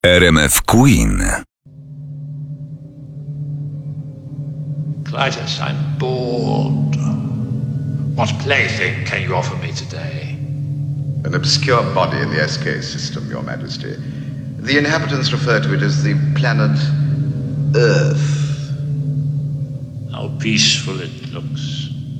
RMF Queen. Clytus, I'm bored. What plaything can you offer me today? An obscure body in the SK system, Your Majesty. The inhabitants refer to it as the planet Earth. How peaceful it looks.